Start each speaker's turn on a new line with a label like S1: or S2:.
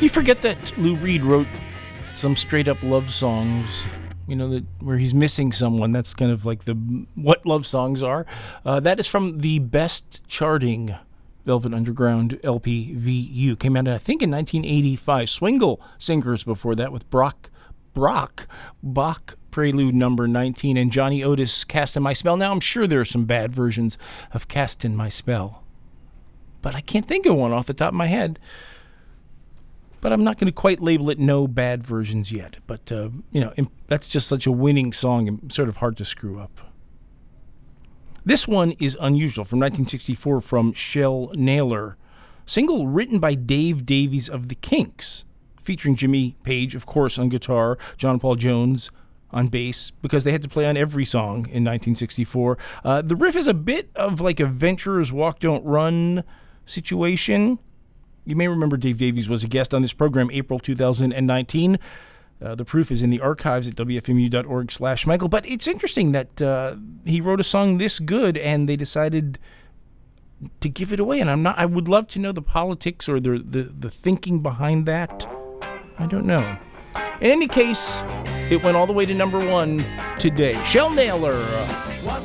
S1: You forget that Lou Reed wrote some straight-up love songs, that where he's missing someone. That's kind of like what love songs are. That is from the best charting Velvet Underground LP VU. Came out, I think, in 1985. Swingle Singers before that with Bach Prelude number 19, and Johnny Otis, Cast in My Spell. Now, I'm sure there are some bad versions of Cast in My Spell, but I can't think of one off the top of my head. But I'm not going to quite label it no bad versions yet. But, that's just such a winning song and sort of hard to screw up. This one is unusual, from 1964, from Shell Naylor. Single written by Dave Davies of the Kinks, featuring Jimmy Page, of course, on guitar, John Paul Jones on bass, because they had to play on every song in 1964. The riff is a bit of like a Venturers Walk Don't Run situation. You may remember Dave Davies was a guest on this program April 2019. The proof is in the archives at wfmu.org/Michael. But it's interesting that he wrote a song this good and they decided to give it away. And I would love to know the politics or the thinking behind that. I don't know. In any case, it went all the way to number 1 today. Shell Naylor.